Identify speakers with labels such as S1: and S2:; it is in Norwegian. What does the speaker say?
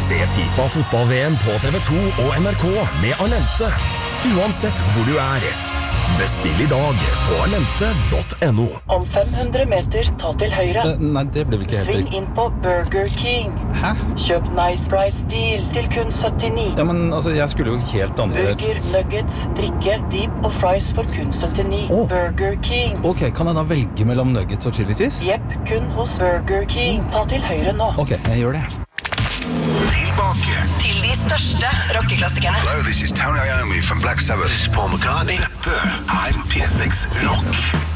S1: Se FIFA fotball-VM på TV2 og NRK med Alente, uansett hvor du Bestill I dag på alente.no.
S2: Om 500 meter, ta til høyre.
S3: Nei, det ble vel ikke helt
S2: Sving
S3: riktig.
S2: inn på Burger King.
S3: Hæ?
S2: Kjøp Nice Price Deal til kun 79.
S3: Ja, men altså, jeg skulle jo helt andre...
S2: Burger, nuggets, drikke, deep og fries for kun 79.
S3: Åh.
S2: Burger King.
S3: Ok, kan jeg da velge mellom nuggets og chili cheese?
S2: Jepp, kun hos Burger King. Ta til høyre nå.
S3: Ok, jeg gjør det.
S4: Tilbake
S5: Til de største rockeklassikerne.
S4: Hello, this is Tony Iommi from Black Sabbath. This is Paul McCartney. Dette P6 Rock